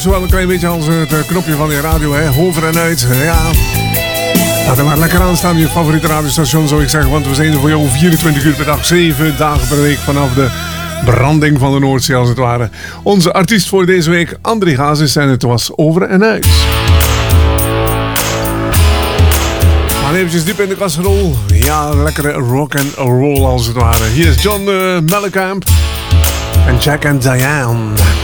Zowel een klein beetje als het knopje van je radio, hè. Over en uit, ja. Laat hem maar lekker aanstaan, je favoriete radiostation, zou ik zeggen. Want we zijn er voor jou 24 uur per dag, 7 dagen per week vanaf de branding van de Noordzee, als het ware. Onze artiest voor deze week, André Hazes, en het was Over en Uit. Maar eventjes diep in de kasserol. Ja, lekkere rock and roll, als het ware. Hier is John Mellencamp en Jack and Diane.